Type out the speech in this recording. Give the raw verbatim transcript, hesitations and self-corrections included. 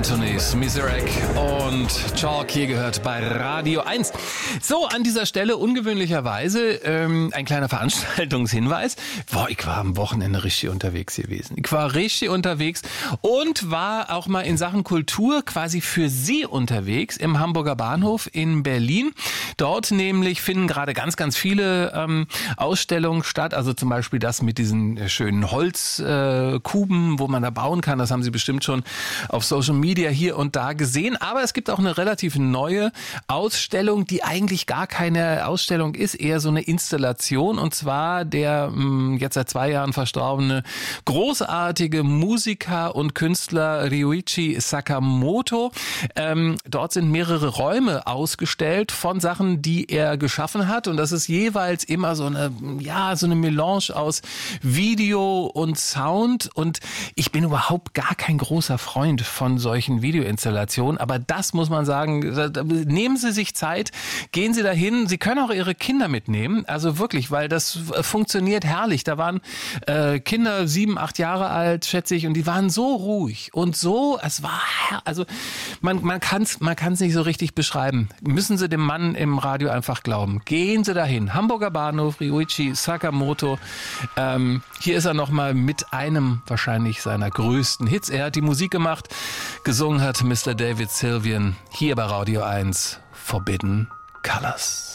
Anthony's Miserec und Chalk hier gehört bei Radio eins. So, an dieser Stelle ungewöhnlicherweise ähm, ein kleiner Veranstaltungshinweis. Boah, ich war am Wochenende richtig unterwegs gewesen. Ich war richtig unterwegs und war auch mal in Sachen Kultur quasi für Sie unterwegs im Hamburger Bahnhof in Berlin. Dort nämlich finden gerade ganz, ganz viele ähm, Ausstellungen statt. Also zum Beispiel das mit diesen schönen Holzkuben, äh, wo man da bauen kann. Das haben Sie bestimmt schon auf Social Media hier und da gesehen. Aber es gibt auch eine relativ neue Ausstellung, die eigentlich gar keine Ausstellung ist, eher so eine Installation. Und zwar der mh, jetzt seit zwei Jahren verstorbene großartige Musiker und Künstler Ryuichi Sakamoto. Ähm, dort sind mehrere Räume ausgestellt von Sachen, die er geschaffen hat. Und das ist jeweils immer so eine, ja, so eine Melange aus Video und Sound. Und ich bin überhaupt gar kein großer Freund von solchen Videoinstallationen. Aber das muss man sagen, nehmen Sie sich Zeit, gehen Sie dahin. Sie können auch Ihre Kinder mitnehmen. Also wirklich, weil das funktioniert herrlich. Da waren äh, Kinder sieben, acht Jahre alt, schätze ich, und die waren so ruhig und so, es war, also man, man kann es man kann's nicht so richtig beschreiben. Müssen Sie dem Mann im Radio einfach glauben. Gehen Sie dahin. Hamburger Bahnhof, Ryuichi Sakamoto. Ähm, hier ist er nochmal mit einem wahrscheinlich seiner größten Hits. Er hat die Musik gemacht, gesungen hat Mister David Sylvian, hier bei Radio eins, Forbidden Colors.